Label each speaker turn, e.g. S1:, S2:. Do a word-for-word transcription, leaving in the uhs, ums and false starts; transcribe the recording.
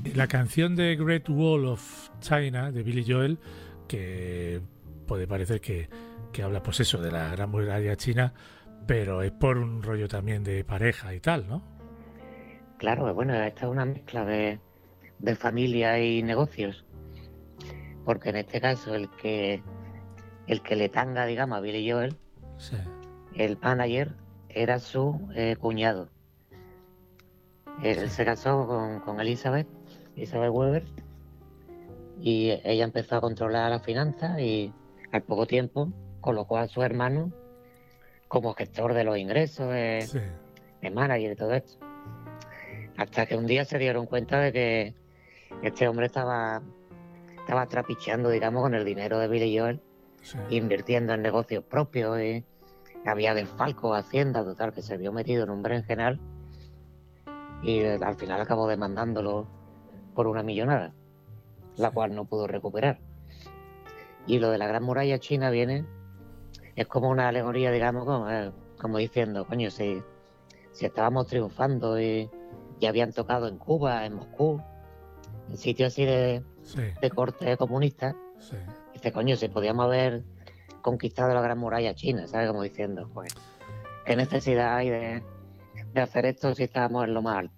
S1: La canción de Great Wall of China de Billy Joel, que puede parecer que, que habla pues eso de la gran muralla china, pero es por un rollo también de pareja y tal, ¿no?
S2: Claro, bueno, esta es una mezcla de, de familia y negocios, porque en este caso el que el que le tanga, digamos, a Billy Joel,
S1: Sí.
S2: el manager, era su eh, cuñado. Él
S1: Sí.
S2: se casó con, con Elizabeth, Elizabeth Weber, y ella empezó a controlar las finanzas y al poco tiempo colocó a su hermano como gestor de los ingresos, de,
S1: Sí.
S2: de manager y todo esto. Hasta que un día se dieron cuenta de que este hombre estaba, estaba trapicheando, digamos, con el dinero de Billy Joel,
S1: Sí.
S2: invirtiendo en negocios propios y había desfalco, hacienda, total, que se vio metido en un berenjenal y eh, al final acabó demandándolo por una millonada, la
S1: Sí.
S2: cual no pudo recuperar. Y lo de la Gran Muralla China viene, es como una alegoría, digamos, como, eh, como diciendo, coño, si, si estábamos triunfando y ya habían tocado en Cuba, en Moscú, en sitios así de,
S1: Sí.
S2: de corte comunista,
S1: Sí.
S2: dice, coño, si podíamos haber conquistado la Gran Muralla China, ¿sabes? Como diciendo, pues, ¿qué necesidad hay de, de hacer esto si estábamos en lo más alto?